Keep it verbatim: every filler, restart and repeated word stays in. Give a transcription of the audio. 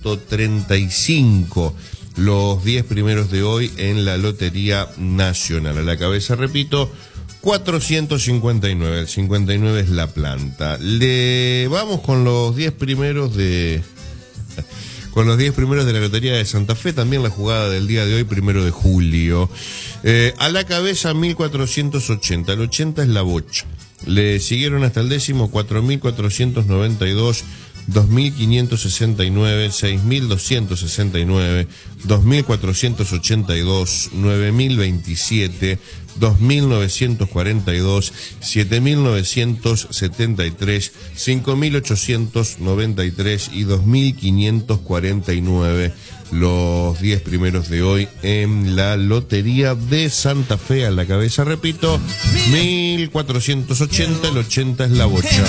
ciento treinta y cinco. Los diez primeros de hoy en la Lotería Nacional. A la cabeza, repito, cuatrocientos cincuenta y nueve. El cincuenta y nueve es la planta. Le vamos con los diez primeros de... Con los diez primeros de la Lotería de Santa Fe, también la jugada del día de hoy, primero de julio. Eh, a la cabeza, mil cuatrocientos ochenta. El ochenta es la bocha. Le siguieron hasta el décimo, cuatro mil cuatrocientos noventa y dos, dos mil quinientos sesenta y nueve, seis mil doscientos sesenta y nueve, dos mil cuatrocientos ochenta y dos, nueve mil veintisiete, dos mil novecientos cuarenta y dos, siete mil novecientos setenta y tres, cinco mil ochocientos noventa y tres y dos mil quinientos cuarenta y nueve. Los diez primeros de hoy en la Lotería de Santa Fe. A la cabeza, repito, mil cuatrocientos ochenta. El ochenta es la bocha.